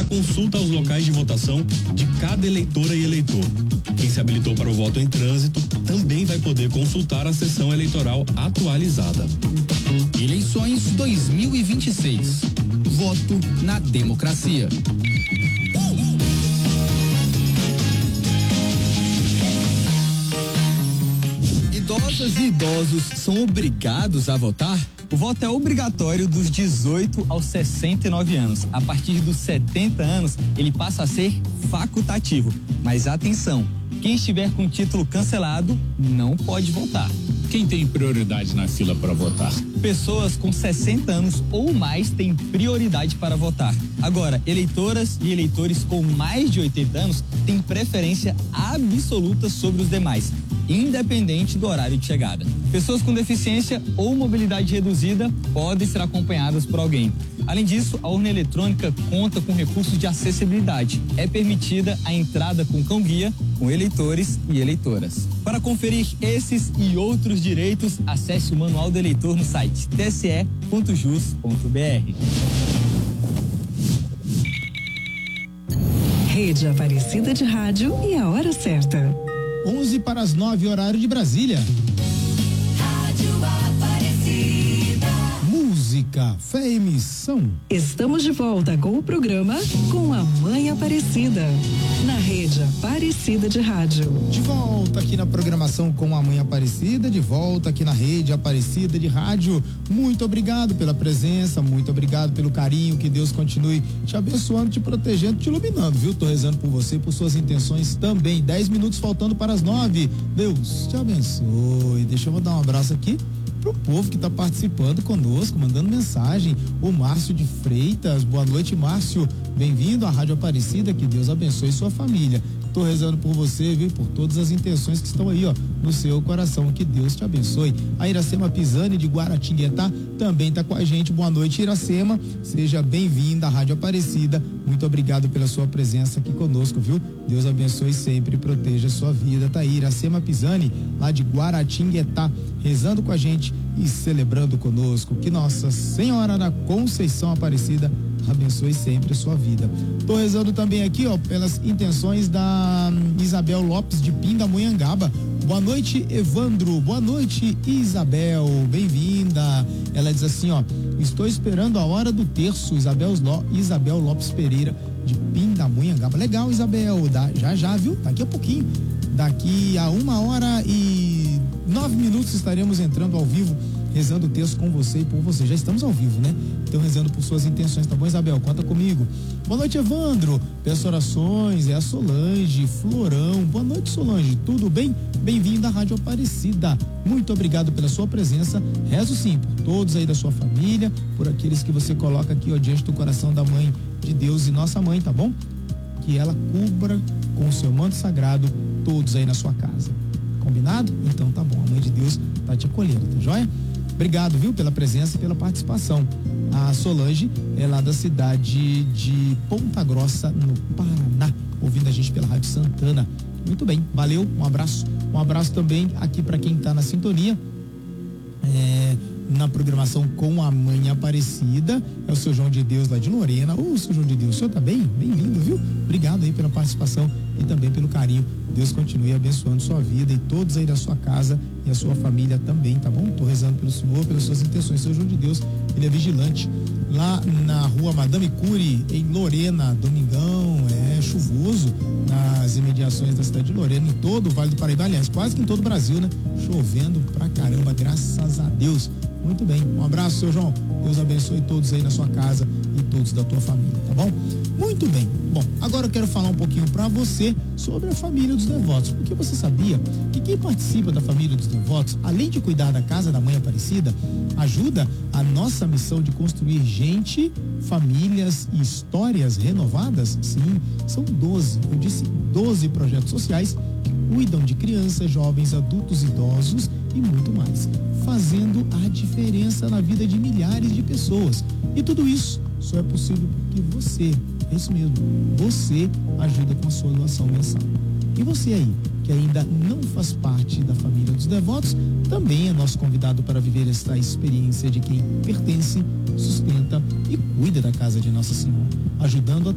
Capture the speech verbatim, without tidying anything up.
consulta aos locais de votação de cada eleitora e eleitor. Quem se habilitou para o voto em trânsito também vai poder consultar a sessão eleitoral atualizada. Eleições dois mil e vinte e seis. Voto na democracia. Idosas e idosos são obrigados a votar? O voto é obrigatório dos dezoito aos sessenta e nove anos. A partir dos setenta anos, ele passa a ser facultativo. Mas atenção, quem estiver com título cancelado não pode votar. Quem tem prioridade na fila para votar? Pessoas com sessenta anos ou mais têm prioridade para votar. Agora, eleitoras e eleitores com mais de oitenta anos têm preferência absoluta sobre os demais, independente do horário de chegada. Pessoas com deficiência ou mobilidade reduzida podem ser acompanhadas por alguém. Além disso, a urna eletrônica conta com recursos de acessibilidade. É permitida a entrada com cão-guia, com eleitores e eleitoras. Para conferir esses e outros direitos, acesse o Manual do Eleitor no site t s e ponto jus ponto b r. Rede Aparecida de Rádio e a hora certa. onze para as nove, horário de Brasília. Rádio Aparecida. Música, fé e missão. Estamos de volta com o programa Com a Mãe Aparecida, na Rede Aparecida de Rádio. De volta aqui na programação Com a Mãe Aparecida, de volta aqui na Rede Aparecida de Rádio. Muito obrigado pela presença, muito obrigado pelo carinho, que Deus continue te abençoando, te protegendo, te iluminando, viu? Tô rezando por você, por suas intenções também. Dez minutos faltando para as nove. Deus te abençoe. Deixa eu mandar um abraço aqui pro povo que está participando conosco, mandando mensagem. O Márcio de Freitas, boa noite, Márcio, bem-vindo à Rádio Aparecida, que Deus abençoe sua família. Tô rezando por você, viu, por todas as intenções que estão aí, ó, no seu coração, que Deus te abençoe. A Iracema Pisani de Guaratinguetá também tá com a gente. Boa noite, Iracema, seja bem-vinda à Rádio Aparecida. Muito obrigado pela sua presença aqui conosco, viu? Deus abençoe sempre e proteja a sua vida. Tá aí, Iracema Pisani, lá de Guaratinguetá, rezando com a gente e celebrando conosco. Que Nossa Senhora da Conceição Aparecida abençoe sempre a sua vida. Tô rezando também aqui, ó, pelas intenções da Isabel Lopes de Pindamonhangaba. Boa noite, Evandro. Boa noite, Isabel. Bem-vinda. Ela diz assim, ó, estou esperando a hora do terço. Isabel, Isabel Lopes Pereira de Pindamonhangaba. Legal, Isabel. Da, já, já, viu? Daqui a pouquinho. Daqui a uma hora e nove minutos estaremos entrando ao vivo, rezando o texto com você e por você. Já estamos ao vivo, né? Então, rezando por suas intenções, tá bom, Isabel? Conta comigo. Boa noite, Evandro. Peço orações, é a Solange, Florão. Boa noite, Solange. Tudo bem? Bem-vindo à Rádio Aparecida. Muito obrigado pela sua presença. Rezo sim por todos aí da sua família, por aqueles que você coloca aqui, ó, diante do coração da Mãe de Deus e nossa mãe, tá bom? Que ela cubra com o seu manto sagrado todos aí na sua casa. Combinado? Então tá bom. A Mãe de Deus tá te acolhendo, tá joia? Obrigado, viu, pela presença e pela participação. A Solange é lá da cidade de Ponta Grossa, no Paraná, ouvindo a gente pela Rádio Santana. Muito bem, valeu, um abraço. Um abraço também aqui para quem tá na sintonia, é, na programação Com a Mãe Aparecida. É o seu João de Deus lá de Lorena. Ô, seu João de Deus, o senhor tá bem? Bem-vindo, viu? Obrigado aí pela participação e também pelo carinho. Deus continue abençoando sua vida e todos aí da sua casa e a sua família também, tá bom? Tô rezando pelo Senhor, pelas suas intenções. Seu João de Deus, ele é vigilante lá na rua Madame Cury, em Lorena. Domingão, é chuvoso nas imediações da cidade de Lorena, em todo o Vale do Paraíba, aliás, quase que em todo o Brasil, né? Chovendo pra caramba, graças a Deus. Muito bem, um abraço, seu João. Deus abençoe todos aí na sua casa e todos da tua família, tá bom? Muito bem. Bom, agora eu quero falar um pouquinho para você sobre a família dos devotos, porque você sabia que quem participa da família dos devotos, além de cuidar da casa da Mãe Aparecida, ajuda a nossa missão de construir gente, famílias e histórias renovadas? Sim, são doze, eu disse doze projetos sociais que cuidam de crianças, jovens, adultos, idosos e muito mais, fazendo a diferença na vida de milhares de pessoas. E tudo isso só é possível porque você, é isso mesmo, você ajuda com a sua doação mensal. E você aí, que ainda não faz parte da família dos devotos, também é nosso convidado para viver esta experiência de quem pertence, sustenta e cuida da casa de Nossa Senhora, ajudando a